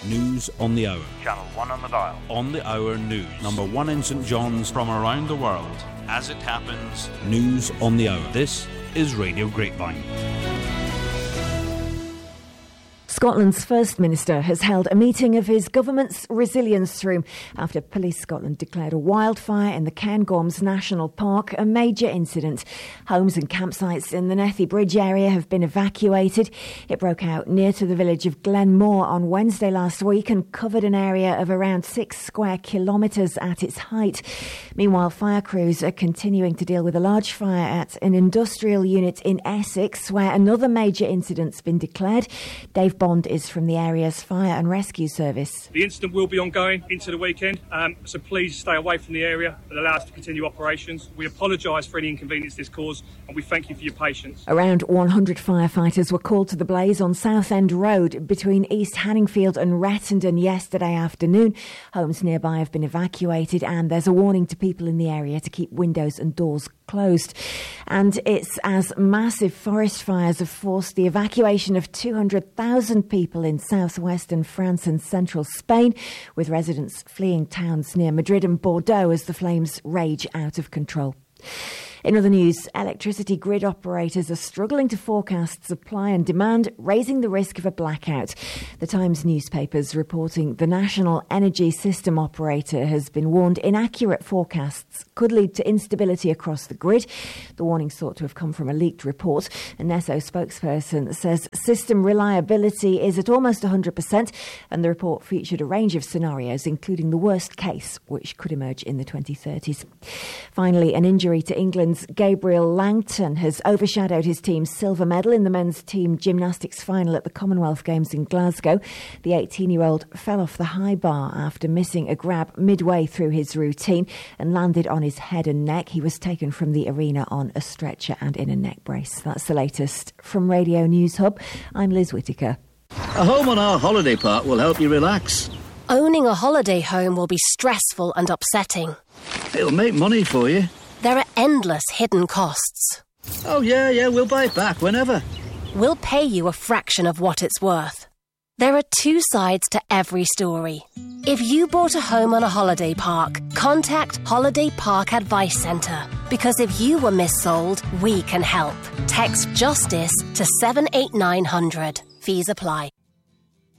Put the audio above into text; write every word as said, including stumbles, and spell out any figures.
News on the hour. Channel one on the dial. On the hour news. Number one in St John's. From around the world. As it happens. News on the hour. This is Radio Grapevine. Scotland's First Minister has held a meeting of his government's resilience room after Police Scotland declared a wildfire in the Cairngorms National Park a major incident. Homes and campsites in the Nethy Bridge area have been evacuated. It broke out near to the village of Glenmore on Wednesday last week and covered an area of around six square kilometres at its height. Meanwhile, fire crews are continuing to deal with a large fire at an industrial unit in Essex where another major incident's been declared. Dave Bond is from the area's fire and rescue service. The incident will be ongoing into the weekend, um, so please stay away from the area and allow us to continue operations. We apologise for any inconvenience this caused and we thank you for your patience. Around one hundred firefighters were called to the blaze on Southend Road between East Hanningfield and Rettendon yesterday afternoon. Homes nearby have been evacuated and there's a warning to people in the area to keep windows and doors closed. And it's as massive forest fires have forced the evacuation of two hundred thousand people in southwestern France and central Spain, with residents fleeing towns near Madrid and Bordeaux as the flames rage out of control. In other news, electricity grid operators are struggling to forecast supply and demand, raising the risk of a blackout. The Times newspaper's reporting the National Energy System Operator has been warned inaccurate forecasts could lead to instability across the grid. The warning's thought to have come from a leaked report. A NESO spokesperson says system reliability is at almost one hundred percent, and the report featured a range of scenarios, including the worst case, which could emerge in the twenty thirties. Finally, an injury to England Gabriel Langton has overshadowed his team's silver medal in the men's team gymnastics final at the Commonwealth Games in Glasgow. The eighteen-year-old fell off the high bar after missing a grab midway through his routine and landed on his head and neck. He was taken from the arena on a stretcher and in a neck brace. That's the latest from Radio News Hub. I'm Liz Whittaker. A home on our holiday park will help you relax. Owning a holiday home will be stressful and upsetting. It'll make money for you. There are endless hidden costs. Oh, yeah, yeah, we'll buy it back whenever. We'll pay you a fraction of what it's worth. There are two sides to every story. If you bought a home on a holiday park, contact Holiday Park Advice Centre. Because if you were missold, we can help. Text JUSTICE to seven eight nine hundred. Fees apply.